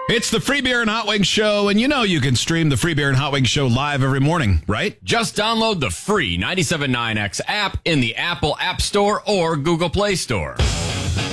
It's the Free Beer and Hot Wings Show, and you know you can stream the Free Beer and Hot Wings Show live every morning, right? Just download the free 97.9X app in the Apple App Store or Google Play Store.